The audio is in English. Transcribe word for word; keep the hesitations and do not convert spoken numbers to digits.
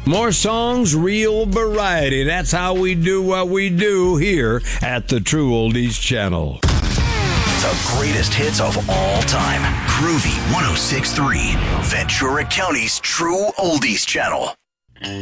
More songs, real variety. That's how we do what we do here at the True Oldies Channel. The greatest hits of all time. Groovy one oh six point three, Ventura County's True Oldies Channel.